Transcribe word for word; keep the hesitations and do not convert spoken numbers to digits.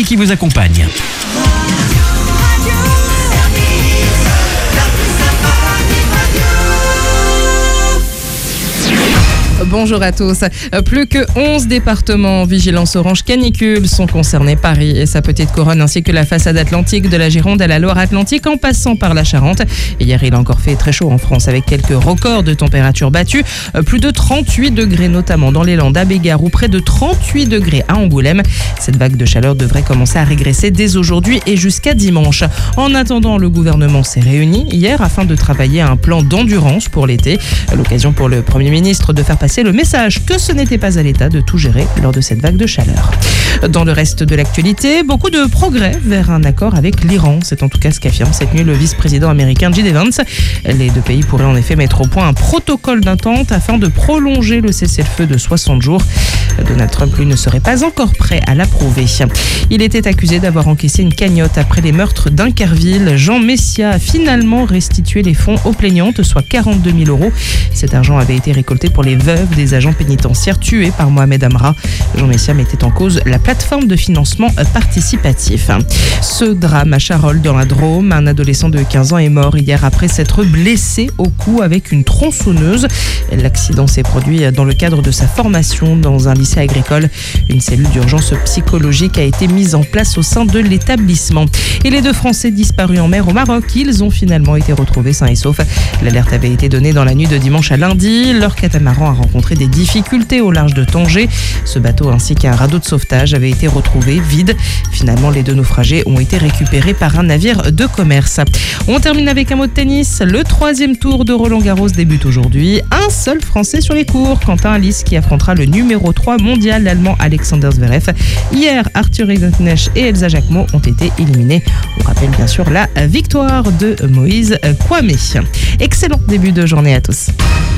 qui vous accompagne. Bonjour à tous. Plus que onze départements en vigilance orange canicule sont concernés. Paris et sa petite couronne ainsi que la façade atlantique de la Gironde à la Loire-Atlantique en passant par la Charente. Hier, il a encore fait très chaud en France avec quelques records de température battus. Plus de trente-huit degrés notamment dans les Landes à Bégard ou près de trente-huit degrés à Angoulême. Cette vague de chaleur devrait commencer à régresser dès aujourd'hui et jusqu'à dimanche. En attendant, le gouvernement s'est réuni hier afin de travailler à un plan d'endurance pour l'été. L'occasion pour le Premier ministre de faire passer le message que ce n'était pas à l'État de tout gérer lors de cette vague de chaleur. Dans le reste de l'actualité, beaucoup de progrès vers un accord avec l'Iran. C'est en tout cas ce qu'affirme cette nuit le vice-président américain J D Vance. Les deux pays pourraient en effet mettre au point un protocole d'entente afin de prolonger le cessez-le-feu de soixante jours. Donald Trump, lui, ne serait pas encore prêt à l'approuver. Il était accusé d'avoir encaissé une cagnotte après les meurtres d'Inkerville. Jean Messia a finalement restitué les fonds aux plaignantes, soit quarante-deux mille euros. Cet argent avait été récolté pour les veuves des agents pénitentiaires tués par Mohamed Amra. Jean Messia mettait en cause la plateforme de financement participatif. Ce drame à Charolles dans la Drôme, un adolescent de quinze ans est mort hier après s'être blessé au cou avec une tronçonneuse. L'accident s'est produit dans le cadre de sa formation dans un lycée agricole. Une cellule d'urgence psychologique a été mise en place au sein de l'établissement. Et les deux Français disparus en mer au Maroc, ils ont finalement été retrouvés sains et saufs. L'alerte avait été donnée dans la nuit de dimanche à lundi. Leur catamaran a rencontré des difficultés au large de Tanger. Ce bateau ainsi qu'un radeau de sauvetage avaient été retrouvés vides. Finalement, les deux naufragés ont été récupérés par un navire de commerce. On termine avec un mot de tennis. Le troisième tour de Roland-Garros débute aujourd'hui. Un seul Français sur les cours, Quentin Alice, qui affrontera le numéro trois mondial, l'Allemand Alexander Zverev. Hier, Arthur Rinderknecht et Elsa Jacquemot ont été éliminés. On rappelle bien sûr la victoire de Moïse Kouamé. Excellent début de journée à tous.